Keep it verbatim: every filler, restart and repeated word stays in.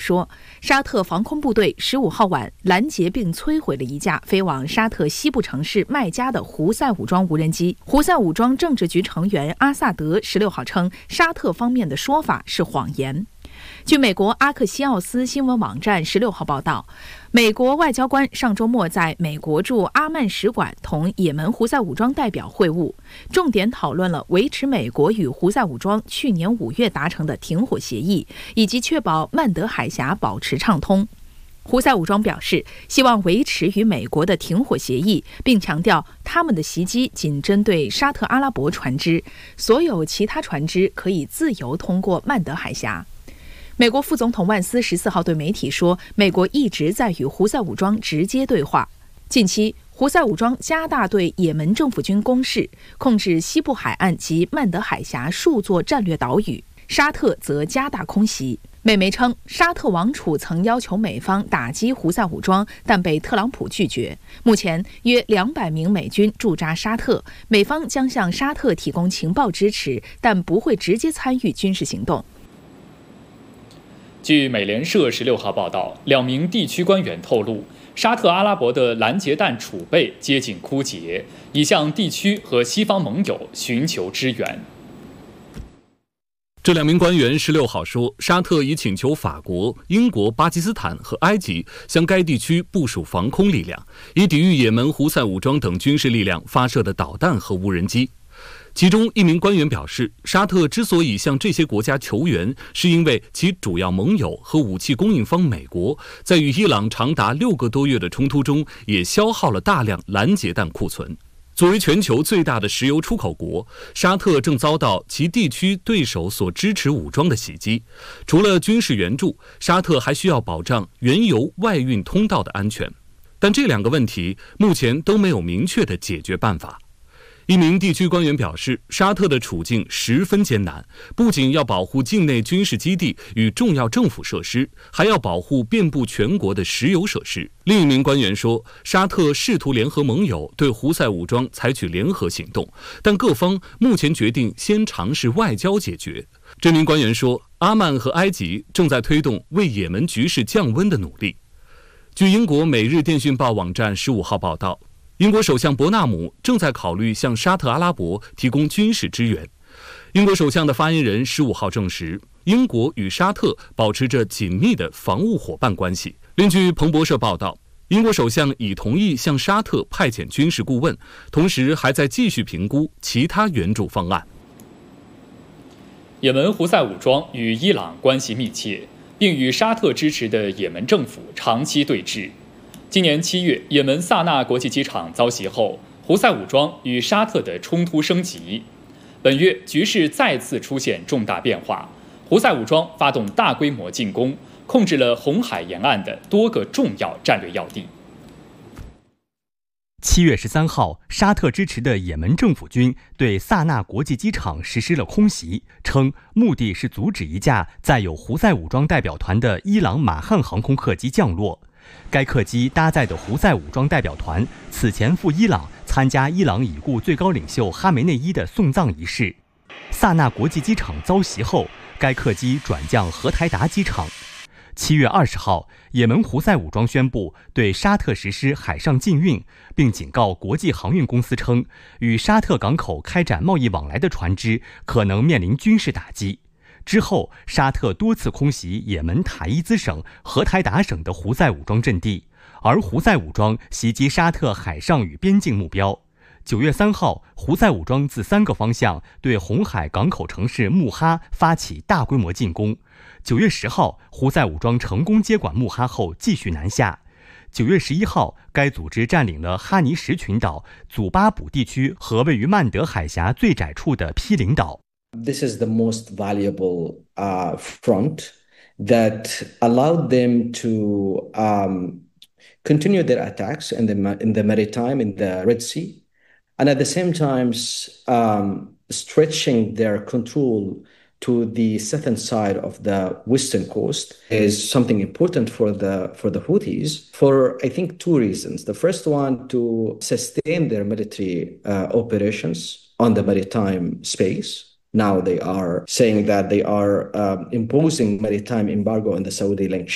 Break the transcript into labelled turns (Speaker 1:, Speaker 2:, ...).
Speaker 1: 说，沙特防空部队十五号晚拦截并摧毁了一架飞往沙特西部城市麦加的胡塞武装无人机。胡塞武装政治局成员阿萨德十六号称，沙特方面的说法是谎言。据美国阿克西奥斯新闻网站十六号报道，美国外交官上周末在美国驻阿曼使馆同也门胡塞武装代表会晤，重点讨论了维持美国与胡塞武装去年五月达成的停火协议，以及确保曼德海峡保持畅通。胡塞武装表示，希望维持与美国的停火协议，并强调他们的袭击仅针对沙特阿拉伯船只，所有其他船只可以自由通过曼德海峡。美国副总统万斯十四号对媒体说，美国一直在与胡塞武装直接对话。近期，胡塞武装加大对也门政府军攻势，控制西部海岸及曼德海峡数座战略岛屿。沙特则加大空袭。美媒称，沙特王储曾要求美方打击胡塞武装，但被特朗普拒绝。目前，约两百名美军驻扎沙特，美方将向沙特提供情报支持，但不会直接参与军事行动。
Speaker 2: 据美联社十六号报道，两名地区官员透露，沙特阿拉伯的拦截弹储备接近枯竭，已向地区和西方盟友寻求支援。
Speaker 3: 这两名官员十六号说，沙特已请求法国、英国、巴基斯坦和埃及向该地区部署防空力量，以抵御也门胡塞武装等军事力量发射的导弹和无人机。其中一名官员表示，沙特之所以向这些国家求援，是因为其主要盟友和武器供应方美国在与伊朗长达六个多月的冲突中，也消耗了大量拦截弹库存。作为全球最大的石油出口国，沙特正遭到其地区对手所支持武装的袭击。除了军事援助，沙特还需要保障原油外运通道的安全。但这两个问题目前都没有明确的解决办法。一名地区官员表示，沙特的处境十分艰难，不仅要保护境内军事基地与重要政府设施，还要保护遍布全国的石油设施。另一名官员说，沙特试图联合盟友对胡塞武装采取联合行动，但各方目前决定先尝试外交解决。这名官员说，阿曼和埃及正在推动为也门局势降温的努力。据英国《每日电讯报》网站十五号报道，英国首相伯纳姆正在考虑向沙特阿拉伯提供军事支援。英国首相的发言人十五号证实，英国与沙特保持着紧密的防务伙伴关系。另据彭博社报道，英国首相已同意向沙特派遣军事顾问，同时还在继续评估其他援助方案。
Speaker 2: 也门胡塞武装与伊朗关系密切，并与沙特支持的也门政府长期对峙。今年七月，也门萨那国际机场遭袭后，胡塞武装与沙特的冲突升级。本月局势再次出现重大变化，胡塞武装发动大规模进攻，控制了红海沿岸的多个重要战略要地。
Speaker 4: 七月十三号，沙特支持的也门政府军对萨那国际机场实施了空袭，称目的是阻止一架载有胡塞武装代表团的伊朗马汉航空客机降落。该客机搭载的胡塞武装代表团此前赴伊朗参加伊朗已故最高领袖哈梅内伊的送葬仪式。萨那国际机场遭袭后，该客机转降荷台达机场。七月二十号，也门胡塞武装宣布对沙特实施海上禁运，并警告国际航运公司称，与沙特港口开展贸易往来的船只可能面临军事打击。之后，沙特多次空袭也门塔伊兹省、荷台达省的胡塞武装阵地，而胡塞武装袭击沙特海上与边境目标。九月三号，胡塞武装自三个方向对红海港口城市穆哈发起大规模进攻。九月十号，胡塞武装成功接管穆哈后继续南下。九月十一号，该组织占领了哈尼什群岛、祖巴卜地区和位于曼德海峡最窄处的毗邻岛。
Speaker 5: This is the most valuable uh, front that allowed them to um, continue their attacks in the, in the maritime, in the Red Sea, and at the same time um, stretching their control to the southern side of the western coast is something important for the for the Houthis for, I think, two reasons. The first one, to sustain their military uh, operations on the maritime space. Now they are saying that they are uh, imposing maritime embargo on the Saudi-linked